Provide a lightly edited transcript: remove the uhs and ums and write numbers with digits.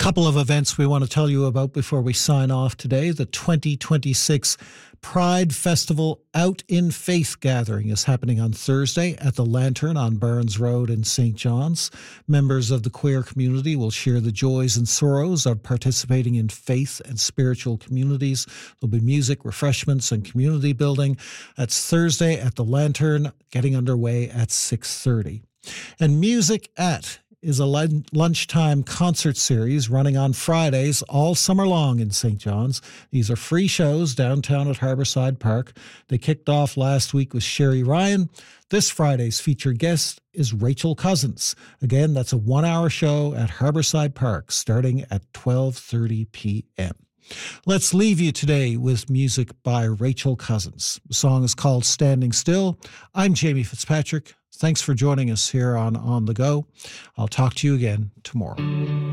Couple of events we want to tell you about before we sign off today. The 2026 Pride Festival Out in Faith gathering is happening on Thursday at the Lantern on Burns Road in St. John's. Members of the queer community will share the joys and sorrows of participating in faith and spiritual communities. There'll be music, refreshments, and community building. That's Thursday at the Lantern, getting underway at 6:30. And Music At is a lunchtime concert series running on Fridays all summer long in St. John's. These are free shows downtown at Harborside Park. They kicked off last week with Sherry Ryan. This Friday's featured guest is Rachel Cousins. Again, that's a 1-hour show at Harborside Park starting at 12:30 p.m. Let's leave you today with music by Rachel Cousins. The song is called Standing Still. I'm Jamie Fitzpatrick. Thanks for joining us here on The Go. I'll talk to you again tomorrow.